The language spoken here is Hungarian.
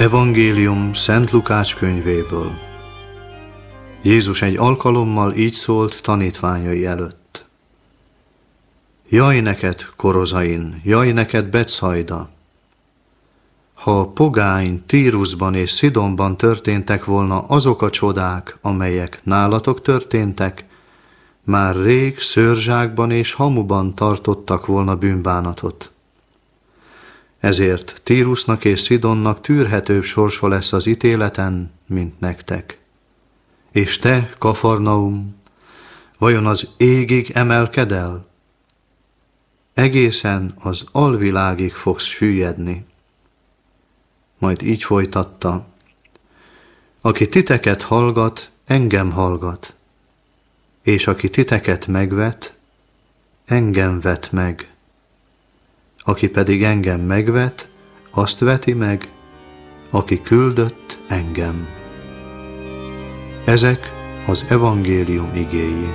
Evangélium Szent Lukács könyvéből. Jézus egy alkalommal így szólt tanítványai előtt. Jaj neked, Korozain, jaj neked, Betszajda! Ha pogány Tírusban és Szidonban történtek volna azok a csodák, amelyek nálatok történtek, már rég szőrzsákban és hamuban tartottak volna bűnbánatot. Ezért Tírusnak és Szidonnak tűrhetőbb sorsa lesz az ítéleten, mint nektek. És te, Kafarnaum, vajon az égig emelked el? Egészen az alvilágig fogsz süllyedni. Majd így folytatta: aki titeket hallgat, engem hallgat, és aki titeket megvet, engem vet meg. Aki pedig engem megvet, azt veti meg, aki küldött engem. Ezek az evangélium igéi.